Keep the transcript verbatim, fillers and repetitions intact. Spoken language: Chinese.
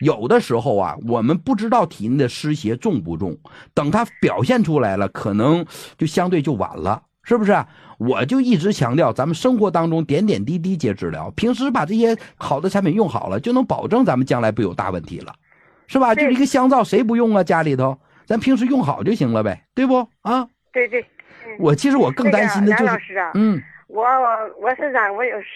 有的时候啊，我们不知道体内的湿邪重不重，等它表现出来了，可能就相对就晚了，是不是？我就一直强调，咱们生活当中点点滴滴皆治疗，平时把这些好的产品用好了，就能保证咱们将来不有大问题了，是吧？就是一个香皂，谁不用啊？家里头，咱平时用好就行了呗，对不？啊， 对对。嗯、 我其实我更担心的就是， 那个、梁老师啊， 嗯， 我我身上我有